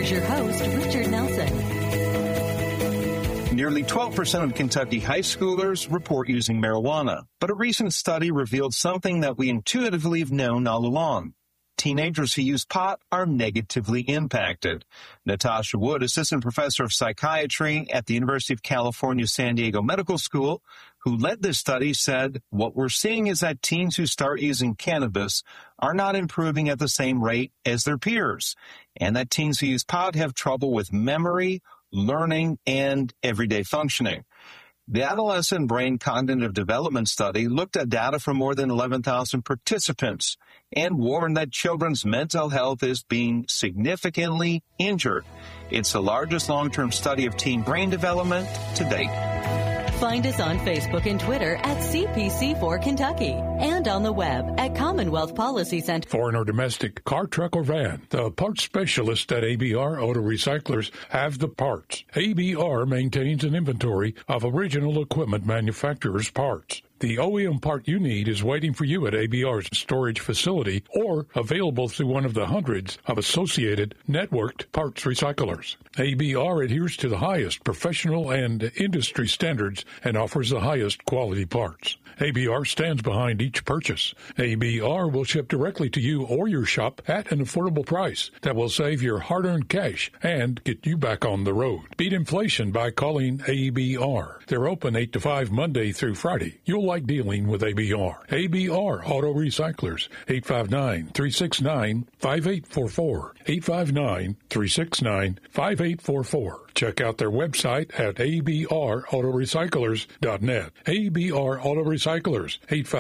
Here's your host, Richard Nelson. Nearly 12% of Kentucky high schoolers report using marijuana, but a recent study revealed something that we intuitively have known all along. Teenagers who use pot are negatively impacted. Natasha Wood, assistant professor of psychiatry at the University of California, San Diego Medical School, who led this study, said, "What we're seeing is that teens who start using cannabis are not improving at the same rate as their peers, and that teens who use pot have trouble with memory, learning, and everyday functioning." The Adolescent Brain Cognitive Development Study looked at data from more than 11,000 participants and warned that children's mental health is being significantly injured. It's the largest long-term study of teen brain development to date. Find us on Facebook and Twitter at CPC4 Kentucky and on the web at Commonwealth Policy Center. Foreign or domestic, car, truck, or van, the parts specialists at ABR Auto Recyclers have the parts. ABR maintains an inventory of original equipment manufacturers' parts. The OEM part you need is waiting for you at ABR's storage facility or available through one of the hundreds of associated networked parts recyclers. ABR adheres to the highest professional and industry standards and offers the highest quality parts. ABR stands behind each purchase. ABR will ship directly to you or your shop at an affordable price that will save your hard-earned cash and get you back on the road. Beat inflation by calling ABR. They're open 8 to 5 Monday through Friday. You'll like dealing with ABR. ABR Auto Recyclers, 859-369-5844. 859-369-5844. Check out their website at abrautorecyclers.net. ABR Auto Recyclers,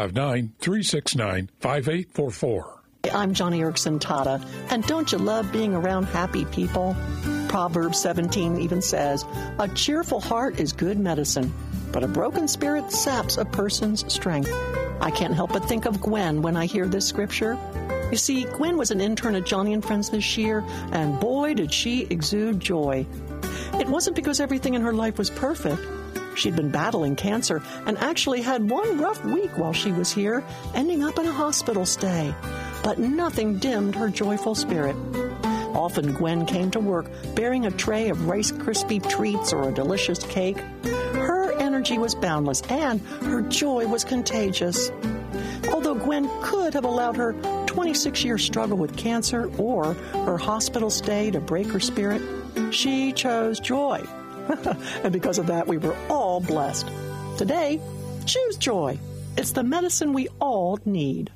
859-369-5844. I'm Johnny Erickson Tata, and don't you love being around happy people? Proverbs 17 even says, "A cheerful heart is good medicine, but a broken spirit saps a person's strength." I can't help but think of Gwen when I hear this scripture. You see, Gwen was an intern at Johnny and Friends this year, and boy, did she exude joy. It wasn't because everything in her life was perfect. She'd been battling cancer and actually had one rough week while she was here, ending up in a hospital stay. But nothing dimmed her joyful spirit. Often Gwen came to work bearing a tray of Rice Krispie treats or a delicious cake. Her energy was boundless and her joy was contagious. Although Gwen could have allowed her 26-year struggle with cancer or her hospital stay to break her spirit, she chose joy. And because of that, we were all blessed. Today, choose joy. It's the medicine we all need.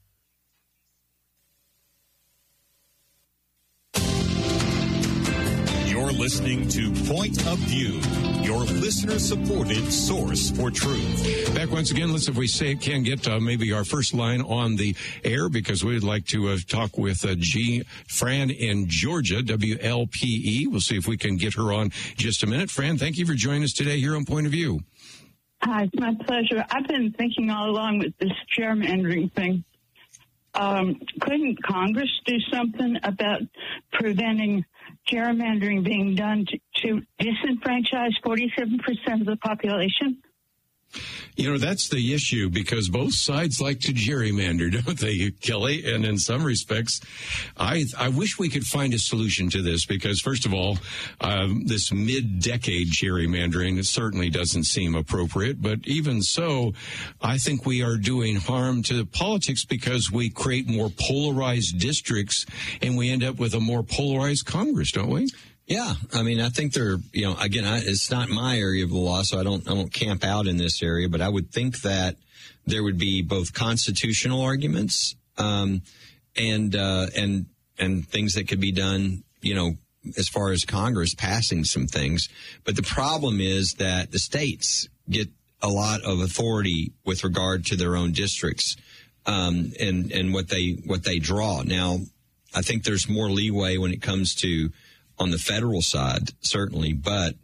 You're listening to Point of View, your listener-supported source for truth. Back once again, let's see if we can get maybe our first line on the air, because we'd like to talk with Fran in Georgia, WLPE. We'll see if we can get her on just a minute. Fran, thank you for joining us today here on Point of View. Hi, it's my pleasure. I've been thinking all along with this gerrymandering thing. Couldn't Congress do something about preventing gerrymandering being done to disenfranchise 47% of the population? You know, that's the issue, because both sides like to gerrymander, don't they, Kelly? And in some respects, I wish we could find a solution to this, because, first of all, this mid-decade gerrymandering certainly doesn't seem appropriate. But even so, I think we are doing harm to politics because we create more polarized districts and we end up with a more polarized Congress, don't we? Yeah, I mean, I think again, it's not my area of the law, so I don't camp out in this area, but I would think that there would be both constitutional arguments and things that could be done, as far as Congress passing some things. But the problem is that the states get a lot of authority with regard to their own districts and what they draw. Now, I think there's more leeway when it comes to on the federal side, certainly, but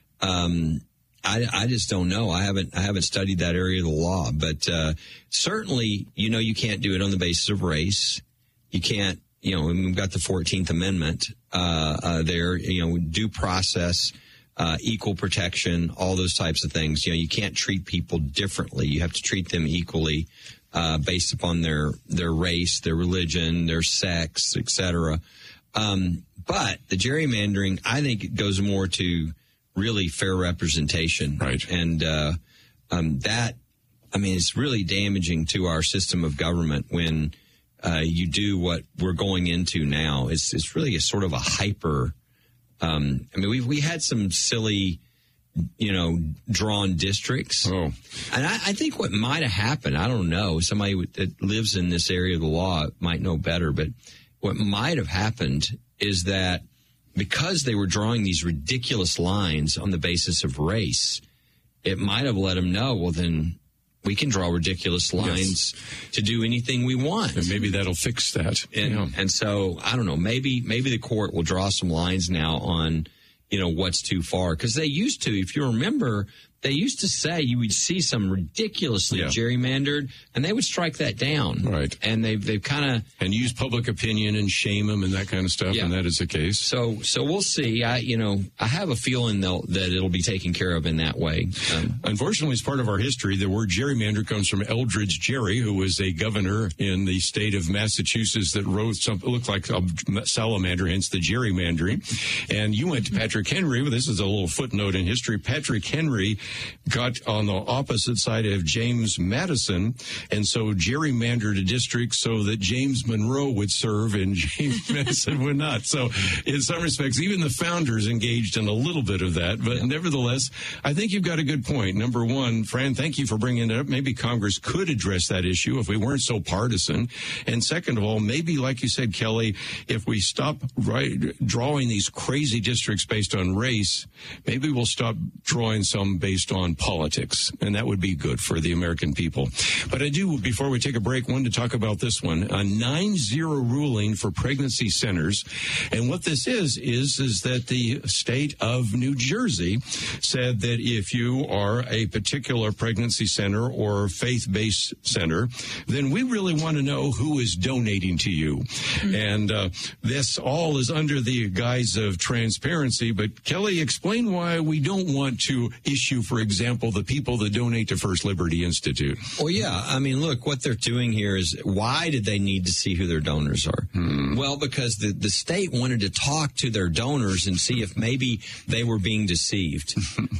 I just don't know. I haven't studied that area of the law, but certainly, you can't do it on the basis of race. You can't, we've got the 14th Amendment there, due process, equal protection, all those types of things. You can't treat people differently. You have to treat them equally based upon their race, their religion, their sex, etc. But the gerrymandering, I think it goes more to really fair representation. Right. And it's really damaging to our system of government when you do what we're going into now. It's really a sort of a hyper. We had some silly, drawn districts. Oh. And I think what might have happened, I don't know, somebody that lives in this area of the law might know better, but what might have happened is that because they were drawing these ridiculous lines on the basis of race, it might have let them know, well, then we can draw ridiculous lines to do anything we want. And maybe that'll fix that. And so, I don't know, maybe the court will draw some lines now on, what's too far. Because they used to, if you remember, they used to say you would see some ridiculously gerrymandered, and they would strike that down. Right. And they've kind of... And use public opinion and shame them and that kind of stuff, and that is the case. So we'll see. I have a feeling, though, that it'll be taken care of in that way. Unfortunately, as part of our history, the word gerrymander comes from Eldridge Gerry, who was a governor in the state of Massachusetts that wrote something looked like a salamander, hence the gerrymandering. And you went to Patrick Henry. Well, this is a little footnote in history. Patrick Henry got on the opposite side of James Madison, and so gerrymandered a district so that James Monroe would serve and James Madison would not. So in some respects, even the founders engaged in a little bit of that. But nevertheless, I think you've got a good point. Number one, Fran, thank you for bringing it up. Maybe Congress could address that issue if we weren't so partisan. And second of all, maybe, like you said, Kelly, if we stop drawing these crazy districts based on race, maybe we'll stop drawing some based on politics, and that would be good for the American people. But I do, before we take a break, want to talk about this one, a 9-0 ruling for pregnancy centers. And what this is that the state of New Jersey said that if you are a particular pregnancy center or faith-based center, then we really want to know who is donating to you. Mm-hmm. And this all is under the guise of transparency. But Kelly, explain why we don't want to issue, for example, the people that donate to First Liberty Institute. Well, yeah. Look, what they're doing here is, why did they need to see who their donors are? Well, because the state wanted to talk to their donors and see if maybe they were being deceived.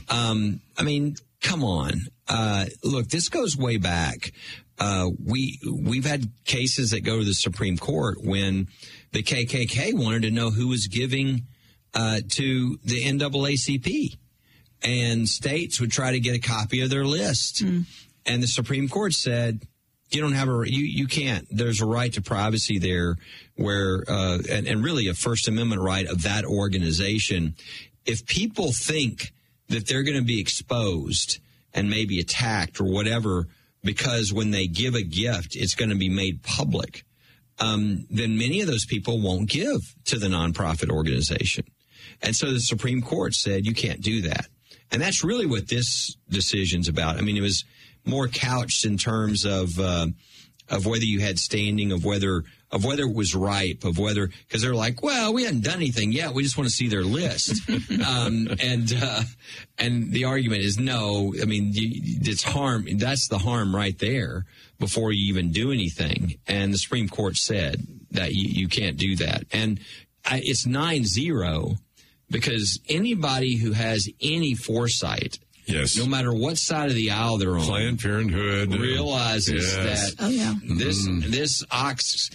Come on. Look, this goes way back. We've had cases that go to the Supreme Court when the KKK wanted to know who was giving to the NAACP. And states would try to get a copy of their list. And the Supreme Court said, you don't have you can't. There's a right to privacy there where, and really a First Amendment right of that organization. If people think that they're going to be exposed and maybe attacked or whatever, because when they give a gift, it's going to be made public, then many of those people won't give to the nonprofit organization. And so the Supreme Court said, you can't do that. And that's really what this decision's about. It was more couched in terms of whether you had standing, of whether it was ripe, of whether, because they're like, well, we haven't done anything yet. We just want to see their list. And the argument is no. It's harm. That's the harm right there before you even do anything. And the Supreme Court said that you can't do that. And it's 9-0. Because anybody who has any foresight, no matter what side of the aisle they're on, Planned Parenthood realizes that this ox,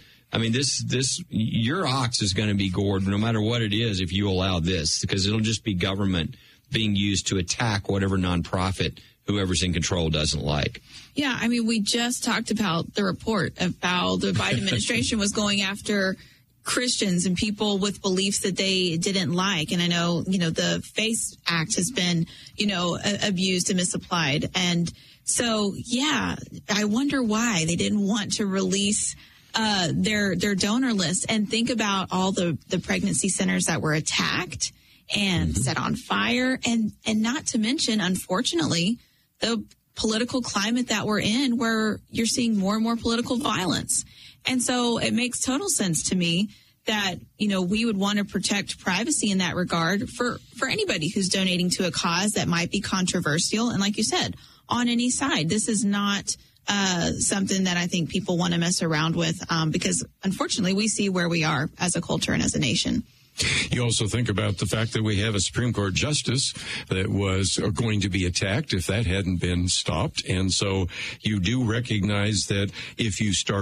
your ox is going to be gored no matter what it is if you allow this, because it'll just be government being used to attack whatever nonprofit whoever's in control doesn't like. Yeah, we just talked about the report of how the Biden administration was going after Christians and people with beliefs that they didn't like. And I know, the FACE Act has been, abused and misapplied. And so, I wonder why they didn't want to release their donor list. And think about all the pregnancy centers that were attacked and set on fire. And not to mention, unfortunately, the political climate that we're in, where you're seeing more and more political violence. And so it makes total sense to me that, we would want to protect privacy in that regard for anybody who's donating to a cause that might be controversial. And like you said, on any side, this is not something that I think people want to mess around with because, unfortunately, we see where we are as a culture and as a nation. You also think about the fact that we have a Supreme Court justice that was going to be attacked if that hadn't been stopped. And so you do recognize that if you start